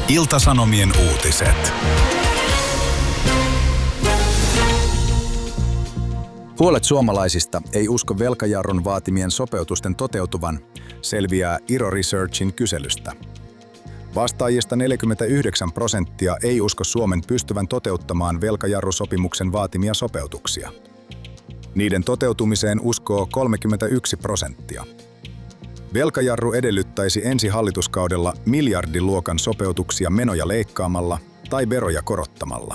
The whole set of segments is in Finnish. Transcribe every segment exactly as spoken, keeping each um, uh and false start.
Ilta-Sanomien uutiset. Puolet suomalaisista ei usko velkajarrun vaatimien sopeutusten toteutuvan, selviää Iro Researchin kyselystä. Vastaajista neljäkymmentäyhdeksän prosenttia ei usko Suomen pystyvän toteuttamaan velkajarrusopimuksen vaatimia sopeutuksia. Niiden toteutumiseen uskoo kolmekymmentäyksi prosenttia. Velkajarru edellyttäisi ensi hallituskaudella miljardiluokan sopeutuksia menoja leikkaamalla tai veroja korottamalla.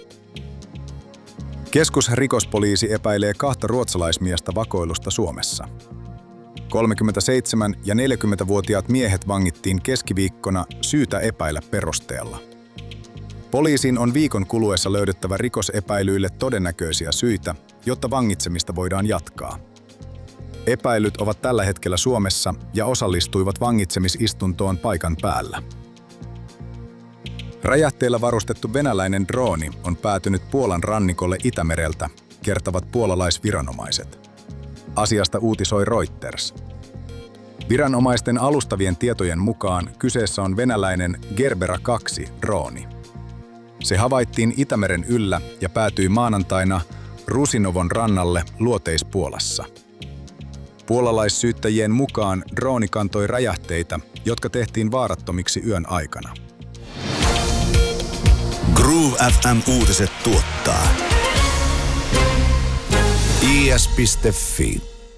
Keskusrikospoliisi epäilee kahta ruotsalaismiestä vakoilusta Suomessa. kolmekymmentäseitsemän- ja neljäkymmentävuotiaat miehet vangittiin keskiviikkona syytä epäillä perusteella. Poliisin on viikon kuluessa löydettävä rikosepäilyille todennäköisiä syitä, jotta vangitsemista voidaan jatkaa. Epäilyt ovat tällä hetkellä Suomessa ja osallistuivat vangitsemisistuntoon paikan päällä. Räjähteillä varustettu venäläinen drooni on päätynyt Puolan rannikolle Itämereltä, kertovat puolalaisviranomaiset. Asiasta uutisoi Reuters. Viranomaisten alustavien tietojen mukaan kyseessä on venäläinen Gerbera kaksi -drooni. Se havaittiin Itämeren yllä ja päätyi maanantaina Rusinovon rannalle Luoteis-Puolassa. Puolalaissyyttäjien mukaan drooni kantoi räjähteitä, jotka tehtiin vaarattomiksi yön aikana. Groove F M-uutiset tuottaa I S piste Fi.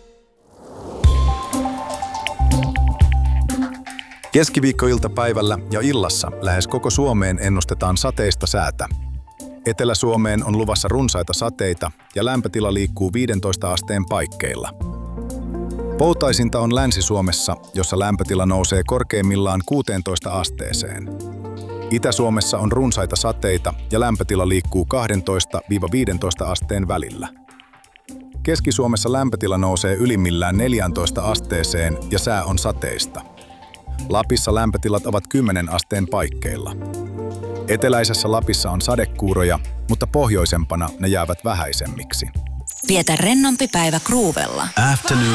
Keskiviikkoiltapäivällä ja illassa lähes koko Suomeen ennustetaan sateista säätä. Etelä-Suomeen on luvassa runsaita sateita ja lämpötila liikkuu viidentoista asteen paikkeilla. Poutaisinta on Länsi-Suomessa, jossa lämpötila nousee korkeimmillaan kuuteentoista asteeseen. Itä-Suomessa on runsaita sateita ja lämpötila liikkuu kaksitoista viidentoista asteen välillä. Keski-Suomessa lämpötila nousee ylimmillään neljääntoista asteeseen ja sää on sateista. Lapissa lämpötilat ovat kymmenen asteen paikkeilla. Eteläisessä Lapissa on sadekuuroja, mutta pohjoisempana ne jäävät vähäisemmiksi. Vietä rennompi päivä Groovella. Afternoon